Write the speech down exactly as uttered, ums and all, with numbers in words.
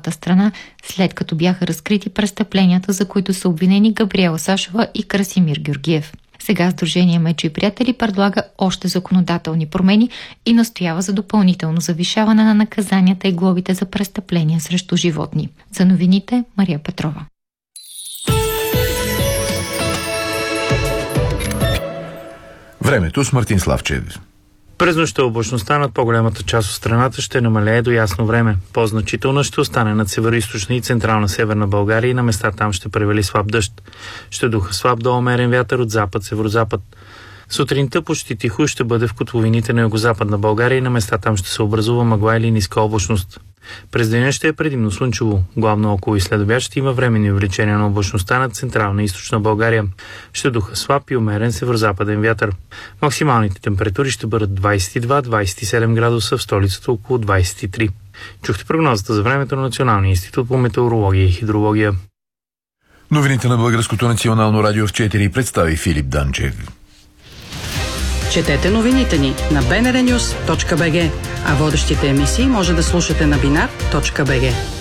цялата страна, след като бяха разкрити престъпленията, за които са обвинени Габриела Сашова и Красимир Георгиев. Сега Сдружение Мечо и приятели предлага още законодателни промени и настоява за допълнително завишаване на наказанията и глобите за престъпления срещу животни. За новините Мария Петрова. Времето с Мартин Славчев. През нощта облачността над по-голямата част от страната ще намалее до ясно време. По-значителна ще остане над североизточна и централна северна България и на места там ще превали слаб дъжд. Ще духа слаб до умерен вятър от запад-северозапад. Сутринта почти тихо ще бъде в котловините на югозападна България и на места там ще се образува мъгла или ниска облачност. През деня ще е предимно слънчево. Главно около и след обяд ще има временни увеличения на облачността над централна и източна България. Ще духа слаб и умерен северозападен вятър. Максималните температури ще бъдат двадесет и два до двадесет и седем градуса, в столицата около двадесет и три. Чухте прогнозата за времето на Националния институт по метеорология и хидрология. Новините на Българското национално радио в четири представи Филип Данчев. Четете новините ни на би ен ар нюс точка би джи, а водещите емисии може да слушате на бинар точка би джи.